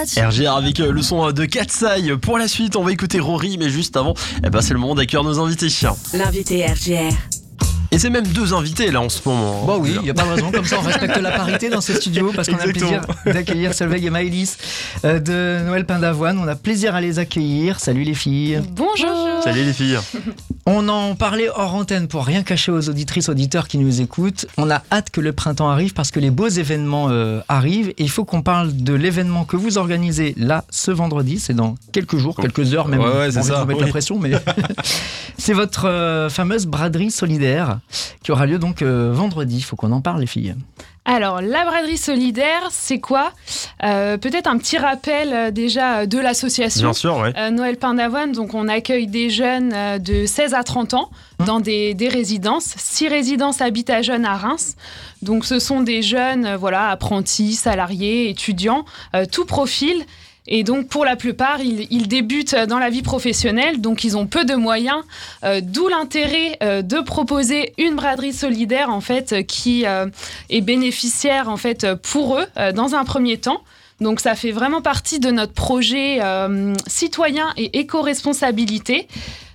RGR avec le son de Katsai. Pour la suite, on va écouter Rory, mais juste avant, c'est le moment d'accueillir nos invités. L'invité RGR. Et c'est même 2 invités là en ce moment. Bah oui, il n'y a pas de raison, comme ça on respecte la parité dans ce studio parce qu'on a le plaisir d'accueillir Solveig et Maëlys de Noël Pain d'Avoine. On a plaisir à les accueillir. Salut les filles. Bonjour. Salut les filles. On en parlait hors antenne pour rien cacher aux auditrices, auditeurs qui nous écoutent. On a hâte que le printemps arrive parce que les beaux événements arrivent. Et il faut qu'on parle de l'événement que vous organisez là ce vendredi. C'est dans quelques jours, quelques heures même. Ouais, c'est ça. On va mettre la pression, mais c'est votre fameuse braderie solidaire qui aura lieu donc vendredi. Il faut qu'on en parle les filles. Alors, la braderie solidaire, c'est quoi ? Peut-être un petit rappel déjà de l'association. Bien sûr, ouais. Noël Pain d'Avoine, donc on accueille des jeunes de 16 à 30 ans dans des résidences. 6 résidences Habitat Jeunes à Reims. Donc ce sont des jeunes apprentis, salariés, étudiants, tout profil. Et donc, pour la plupart, ils débutent dans la vie professionnelle, donc ils ont peu de moyens, d'où l'intérêt de proposer une braderie solidaire, en fait, qui est bénéficiaire, en fait, pour eux, dans un premier temps. Donc, ça fait vraiment partie de notre projet citoyen et éco-responsabilité.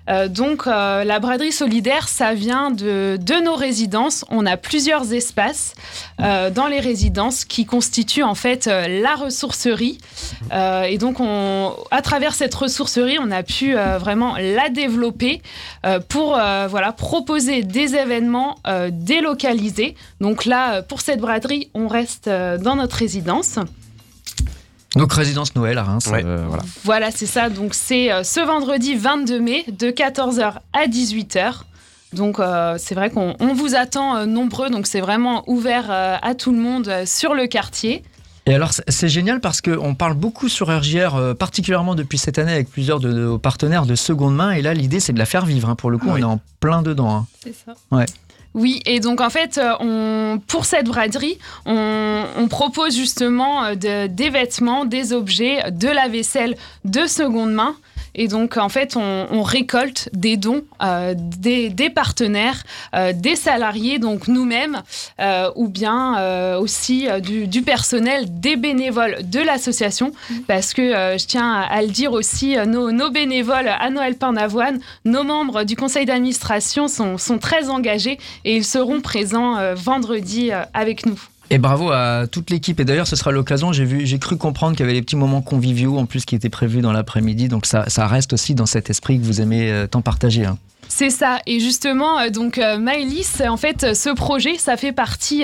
La braderie solidaire, ça vient de nos résidences. On a plusieurs espaces dans les résidences qui constituent en fait la ressourcerie. Et donc, à travers cette ressourcerie, on a pu vraiment la développer pour proposer des événements délocalisés. Donc là, pour cette braderie, on reste dans notre résidence. Donc résidence Noël à Reims. Ouais. Voilà, c'est ça. Donc c'est ce vendredi 22 mai de 14h à 18h. Donc c'est vrai qu'on vous attend nombreux. Donc c'est vraiment ouvert à tout le monde sur le quartier. Et alors c'est génial parce qu'on parle beaucoup sur RGR, particulièrement depuis cette année avec plusieurs de nos partenaires de seconde main. Et là l'idée c'est de la faire vivre. Pour le coup, on est en plein dedans. C'est ça. Ouais. Oui, et donc en fait, pour cette braderie, on propose justement des vêtements, des objets, de la vaisselle de seconde main. Et donc, en fait, on récolte des dons des partenaires, des salariés, donc nous-mêmes, ou bien aussi du personnel, des bénévoles de l'association. Parce que je tiens à le dire aussi, nos bénévoles à Noël Pain d'Avoine, nos membres du conseil d'administration sont très engagés et ils seront présents vendredi avec nous. Et bravo à toute l'équipe. Et d'ailleurs, ce sera l'occasion. J'ai cru comprendre qu'il y avait des petits moments conviviaux en plus qui étaient prévus dans l'après-midi. Donc ça reste aussi dans cet esprit que vous aimez tant partager. C'est ça. Et justement, Maëlys, en fait, ce projet, ça fait partie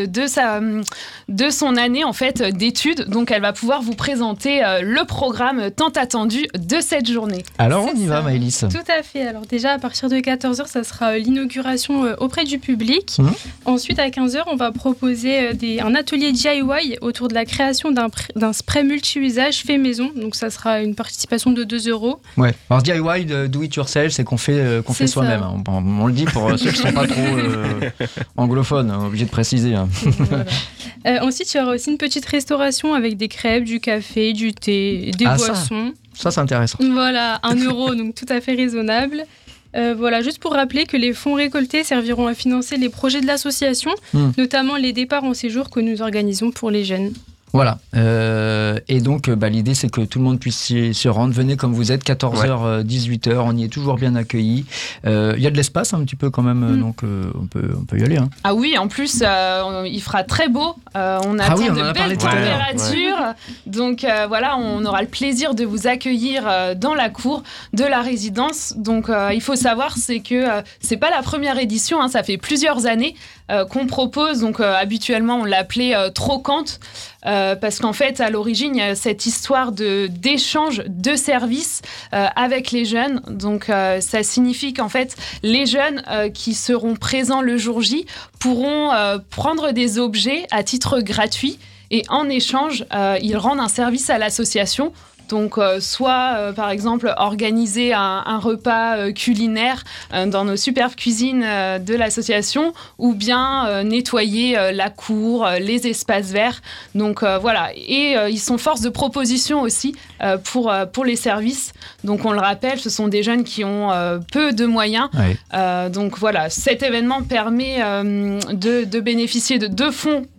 de son année en fait d'études. Donc, elle va pouvoir vous présenter le programme tant attendu de cette journée. Alors, on y va, Maëlys. Tout à fait. Alors déjà, à partir de 14h, ça sera l'inauguration auprès du public. Ensuite, à 15h, on va proposer un atelier DIY autour de la création d'un spray multi-usage fait maison. Donc, ça sera une participation de 2 €. Ouais. Alors, DIY, do it yourself, c'est qu'on fait soi-même. On le dit pour ceux qui ne sont pas trop anglophones, obligé de préciser. Voilà. Ensuite, il y aura aussi une petite restauration avec des crêpes, du café, du thé, des boissons. Ça, c'est intéressant. Voilà, 1 €, donc tout à fait raisonnable. Juste pour rappeler que les fonds récoltés serviront à financer les projets de l'association, notamment les départs en séjour que nous organisons pour les jeunes. Voilà. Et donc, l'idée, c'est que tout le monde puisse se rendre. Venez comme vous êtes, 14h, 18h. On y est toujours bien accueillis. Il y a de l'espace un petit peu quand même, donc on peut y aller. Ah oui, en plus, il fera très beau. On attend de belles températures. Donc on aura le plaisir de vous accueillir dans la cour de la résidence. Donc il faut savoir, c'est que c'est pas la première édition. Ça fait plusieurs années qu'on propose. Donc habituellement, on l'appelait Trocante. Parce qu'en fait, à l'origine, il y a cette histoire d'échange de services avec les jeunes. Donc, ça signifie qu'en fait, les jeunes qui seront présents le jour J pourront prendre des objets à titre gratuit et en échange, ils rendent un service à l'association. Donc, par exemple, organiser un repas culinaire dans nos superbes cuisines de l'association, ou bien nettoyer la cour, les espaces verts. Donc, Et ils sont force de proposition aussi pour les services. Donc, on le rappelle, ce sont des jeunes qui ont peu de moyens. Oui. Cet événement permet de bénéficier de 2 fonds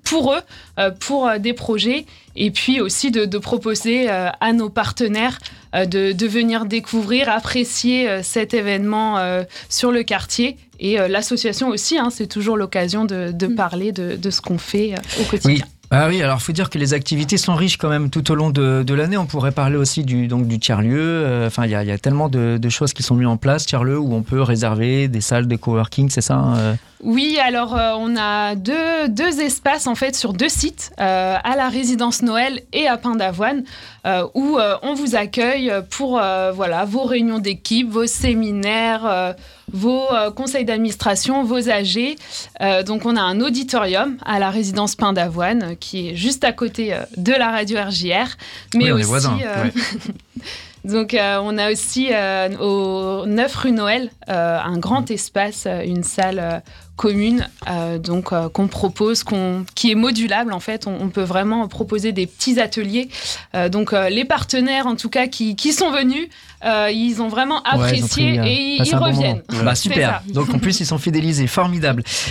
pour eux, pour des projets, et puis aussi de proposer à nos partenaires de venir découvrir, apprécier cet événement sur le quartier. Et l'association aussi, c'est toujours l'occasion de parler de ce qu'on fait au quotidien. Oui. Ah oui, alors il faut dire que les activités sont riches quand même tout au long de l'année. On pourrait parler aussi du tiers-lieu. Enfin, il y a tellement de choses qui sont mises en place, tiers-lieu, où on peut réserver des salles de coworking, c'est ça Oui, alors on a deux espaces en fait sur 2 sites, à la résidence Noël et à Pain d'Avoine, où on vous accueille pour vos réunions d'équipe, vos séminaires, vos conseils d'administration, vos AG. Donc on a un auditorium à la résidence Pain d'Avoine qui est juste à côté de la radio RJR. Mais oui, on est voisins. Donc on a aussi au 9 rue Noël un grand espace, une salle commune qu'on propose, qui est modulable en fait. On peut vraiment proposer des petits ateliers. Les partenaires en tout cas qui sont venus, ils ont vraiment apprécié et ils reviennent. Super. Donc en plus ils sont fidélisés, formidable.